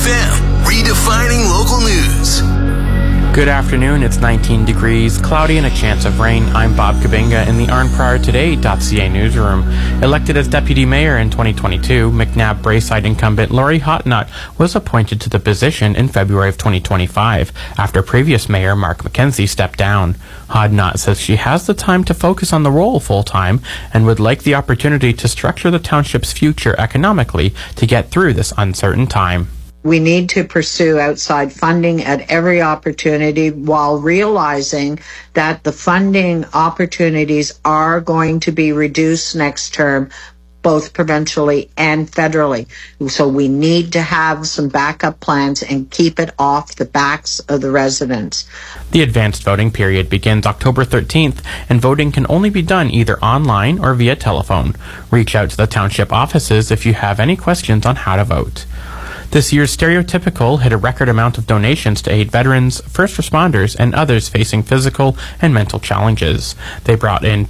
FM, redefining local news. Good afternoon, it's 19 degrees, cloudy and a chance of rain. I'm Bob Kabinga in the ArnPriorToday.ca newsroom. Elected as deputy mayor in 2022, McNabb Braeside incumbent Lori Hotnut was appointed to the position in February of 2025 after previous mayor Mark McKenzie stepped down. Hotnut says she has the time to focus on the role full-time and would like the opportunity to structure the township's future economically to get through this uncertain time. We need to pursue outside funding at every opportunity while realizing that the funding opportunities are going to be reduced next term, both provincially and federally. So we need to have some backup plans and keep it off the backs of the residents. The advanced voting period begins October 13th, and voting can only be done either online or via telephone. Reach out to the township offices if you have any questions on how to vote. This year's Stereotypical hit a record amount of donations to aid veterans, first responders, and others facing physical and mental challenges. They brought in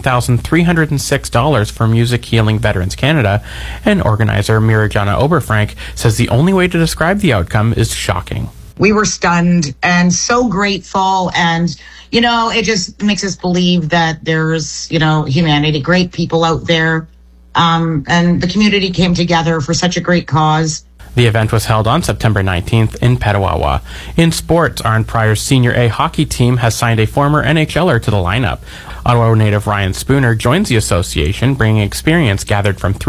$21,306 for Music Healing Veterans Canada, and organizer Mirjana Oberfrank says the only way to describe the outcome is shocking. We were stunned and so grateful, and it just makes us believe that there's humanity, great people out there, and the community came together for such a great cause. The event was held on September 19th in Petawawa. In sports, Arnprior's Senior A hockey team has signed a former NHLer to the lineup. Ottawa native Ryan Spooner joins the association, bringing experience gathered from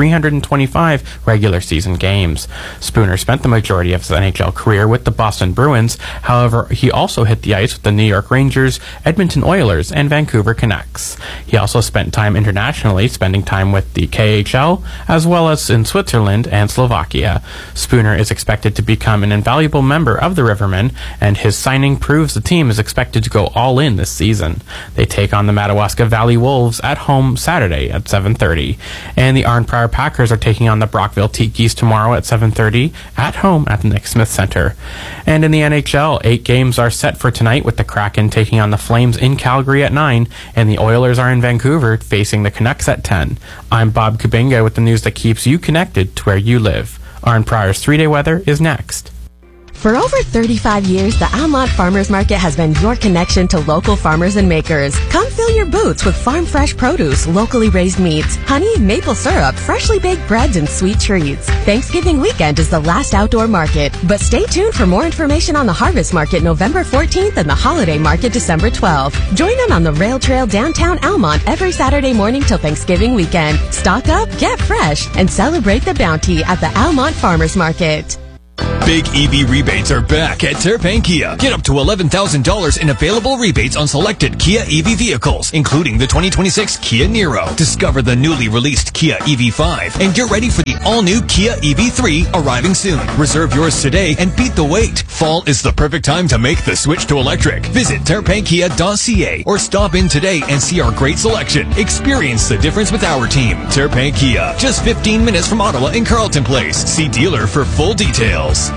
325 regular season games. Spooner spent the majority of his NHL career with the Boston Bruins. However, he also hit the ice with the New York Rangers, Edmonton Oilers, and Vancouver Canucks. He also spent time internationally, spending time with the KHL, as well as in Switzerland and Slovakia. Spooner is expected to become an invaluable member of the Rivermen, and his signing proves the team is expected to go all in this season. They take on the Madawaska Valley Wolves at home Saturday at 7:30. And the Arnprior Packers are taking on the Brockville Tikis tomorrow at 7:30 at home at the Nick Smith Center. And in the NHL, 8 games are set for tonight, with the Kraken taking on the Flames in Calgary at 9, and the Oilers are in Vancouver facing the Canucks at 10. I'm Bob Kabinga with the news that keeps you connected to where you live. Arnprior's 3-day weather is next. For over 35 years, the Almont Farmers Market has been your connection to local farmers and makers. Come fill your boots with farm fresh produce, locally raised meats, honey, maple syrup, freshly baked breads, and sweet treats. Thanksgiving weekend is the last outdoor market, but stay tuned for more information on the Harvest Market November 14th and the Holiday Market December 12th. Join in on the Rail Trail downtown Almont every Saturday morning till Thanksgiving weekend. Stock up, get fresh, and celebrate the bounty at the Almont Farmers Market. Big EV rebates are back at Terrapin Kia. Get up to $11,000 in available rebates on selected Kia EV vehicles, including the 2026 Kia Niro. Discover the newly released Kia EV5 and get ready for the all-new Kia EV3 arriving soon. Reserve yours today and beat the wait. Fall is the perfect time to make the switch to electric. Visit terrapinkia.ca or stop in today and see our great selection. Experience the difference with our team. Terrapin Kia, just 15 minutes from Ottawa in Carleton Place. See dealer for full details.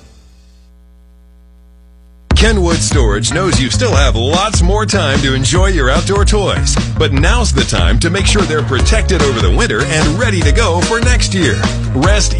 Kenwood Storage knows you still have lots more time to enjoy your outdoor toys, but now's the time to make sure they're protected over the winter and ready to go for next year. Rest